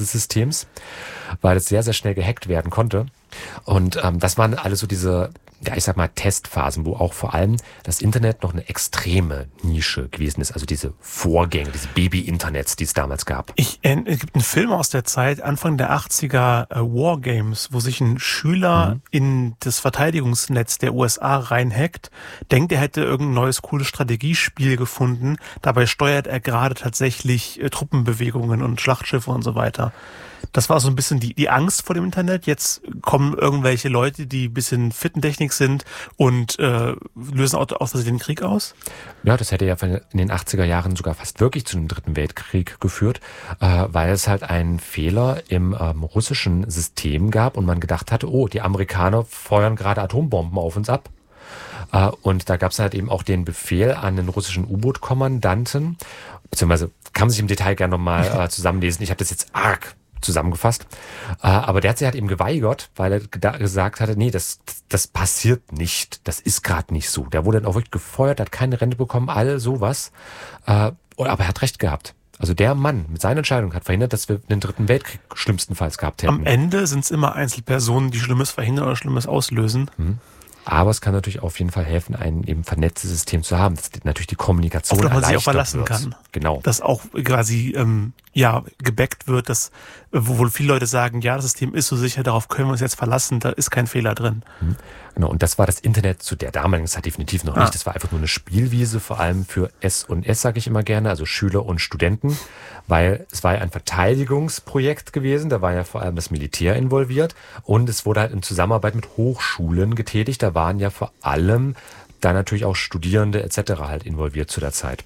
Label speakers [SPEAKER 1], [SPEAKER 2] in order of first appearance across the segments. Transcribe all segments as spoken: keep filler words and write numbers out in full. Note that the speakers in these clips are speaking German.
[SPEAKER 1] Systems, weil es sehr, sehr schnell gehackt werden konnte. Und ähm, das waren alles so diese, ja, ich sag mal, Testphasen, wo auch vor allem das Internet noch eine extreme Nische gewesen ist. Also diese Vorgänge, diese Baby-Internets, die es damals gab.
[SPEAKER 2] Ich, äh, es gibt einen Film aus der Zeit, Anfang der achtziger, äh, Wargames, wo sich ein Schüler mhm. in das Verteidigungsnetz der U S A reinhackt, denkt, er hätte irgendein neues, cooles Strategiespiel gefunden. Dabei steuert er gerade tatsächlich äh, Truppenbewegungen und Schlachtschiffe und so weiter. Das war so ein bisschen die, die Angst vor dem Internet. Jetzt kommen irgendwelche Leute, die ein bisschen Fittentechnik sind und äh, lösen auch aus Versehen den Krieg aus?
[SPEAKER 1] Ja, das hätte ja in den achtziger Jahren sogar fast wirklich zu einem dritten Weltkrieg geführt, äh, weil es halt einen Fehler im ähm, russischen System gab und man gedacht hatte, oh, die Amerikaner feuern gerade Atombomben auf uns ab. Äh, und da gab es halt eben auch den Befehl an den russischen U-Boot-Kommandanten, beziehungsweise kann man sich im Detail gerne nochmal äh, zusammenlesen. Ich habe das jetzt arg zusammengefasst. Äh, aber der hat sich halt eben geweigert, weil er geda- gesagt hatte, nee, das, das passiert nicht. Das ist gerade nicht so. Der wurde dann auch wirklich gefeuert, hat keine Rente bekommen, all sowas. Äh, aber er hat recht gehabt. Also der Mann mit seiner Entscheidung hat verhindert, dass wir den dritten Weltkrieg schlimmstenfalls gehabt hätten.
[SPEAKER 2] Am Ende sind es immer Einzelpersonen, die Schlimmes verhindern oder Schlimmes auslösen.
[SPEAKER 1] Mhm. Aber es kann natürlich auf jeden Fall helfen, ein eben vernetztes System zu haben, dass natürlich die Kommunikation
[SPEAKER 2] auf das man sich auch
[SPEAKER 1] erleichtert
[SPEAKER 2] verlassen
[SPEAKER 1] wird.
[SPEAKER 2] kann.
[SPEAKER 1] Genau.
[SPEAKER 2] Dass auch quasi ähm, ja gebackt wird, dass wo wohl viele Leute sagen, ja, das System ist so sicher, darauf können wir uns jetzt verlassen, da ist kein Fehler drin.
[SPEAKER 1] Mhm. Genau, und das war das Internet zu der damaligen Zeit definitiv noch
[SPEAKER 2] Ah.
[SPEAKER 1] nicht. Das war einfach nur eine Spielwiese, vor allem für S und S, sage ich immer gerne, also Schüler und Studenten, weil es war ja ein Verteidigungsprojekt gewesen, da war ja vor allem das Militär involviert und es wurde halt in Zusammenarbeit mit Hochschulen getätigt, da waren ja vor allem da natürlich auch Studierende et cetera halt involviert zu der Zeit.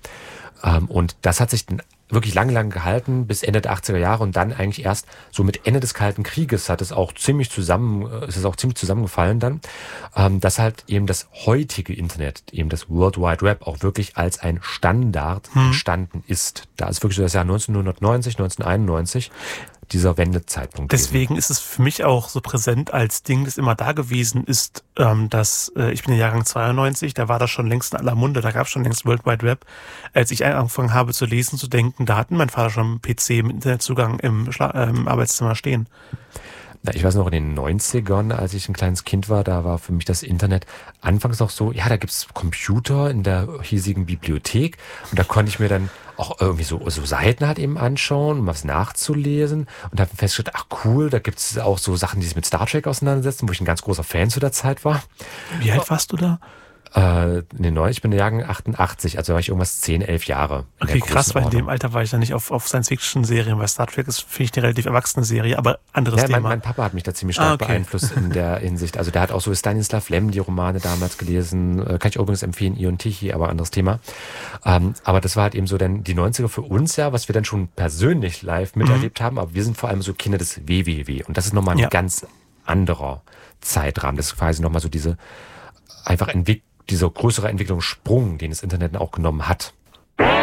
[SPEAKER 1] Und das hat sich dann wirklich lange, lange gehalten, bis Ende der achtziger Jahre und dann eigentlich erst so mit Ende des Kalten Krieges hat es auch ziemlich zusammen, ist es auch ziemlich zusammengefallen dann, dass halt eben das heutige Internet, eben das World Wide Web auch wirklich als ein Standard hm. entstanden ist. Da ist wirklich so das Jahr neunzehnhundertneunzig, neunzehnhunderteinundneunzig dieser Wendezeitpunkt.
[SPEAKER 2] Deswegen
[SPEAKER 1] gewesen.
[SPEAKER 2] ist es für mich auch so präsent als Ding, das immer da gewesen ist, ähm, dass äh, ich bin der Jahrgang zweiundneunzig, da war das schon längst in aller Munde, da gab es schon längst World Wide Web. Als ich angefangen habe zu lesen, zu denken, da hatten mein Vater schon einen P C mit Internetzugang im, Schla- äh, im Arbeitszimmer stehen.
[SPEAKER 1] Ich weiß noch, in den neunzigern, als ich ein kleines Kind war, da war für mich das Internet anfangs noch so, ja, da gibt's Computer in der hiesigen Bibliothek und da konnte ich mir dann auch irgendwie so, so Seiten halt eben anschauen, um was nachzulesen und habe festgestellt, ach cool, da gibt's auch so Sachen, die sich mit Star Trek auseinandersetzen, wo ich ein ganz großer Fan zu der Zeit war.
[SPEAKER 2] Wie alt warst du da?
[SPEAKER 1] Äh, nee, neu, ich bin der Jahrgang achtundachtzig, also war ich irgendwas zehn, elf Jahre.
[SPEAKER 2] Okay, krass, weil in dem Alter war ich dann nicht auf, auf Science-Fiction-Serien, weil Star Trek ist, finde ich, eine relativ erwachsene Serie, aber anderes
[SPEAKER 1] ja,
[SPEAKER 2] Thema.
[SPEAKER 1] Mein, mein Papa hat mich da ziemlich stark ah, okay. beeinflusst in der Hinsicht. Also der hat auch so Stanislav Lem, die Romane damals gelesen, kann ich übrigens empfehlen, Ion Tichy, aber anderes Thema. Ähm, aber das war halt eben so denn die neunziger für uns ja, was wir dann schon persönlich live miterlebt mhm. haben, aber wir sind vor allem so Kinder des W W W und das ist nochmal ein ja. ganz anderer Zeitrahmen. Das ist quasi nochmal so diese einfach Entwicklung, dieser größere Entwicklungssprung, den das Internet auch genommen hat.